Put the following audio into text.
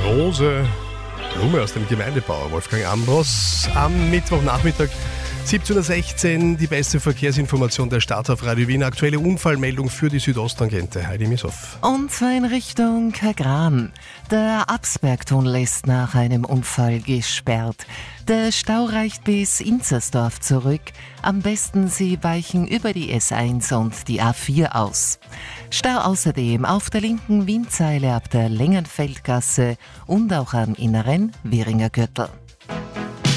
Rose Blume aus dem Gemeindebauer Wolfgang Ambros am Mittwochnachmittag 17.16 Uhr, die beste Verkehrsinformation der Stadt auf Radio Wien. Aktuelle Unfallmeldung für die Südosttangente. Heidi Mishoff. Und zwar in Richtung Kagran. Der Absbergtunnel ist nach einem Unfall gesperrt. Der Stau reicht bis Inzersdorf zurück. Am besten Sie weichen über die S1 und die A4 aus. Stau außerdem auf der linken Wienzeile ab der Längenfeldgasse und auch am inneren Wieringer Gürtel.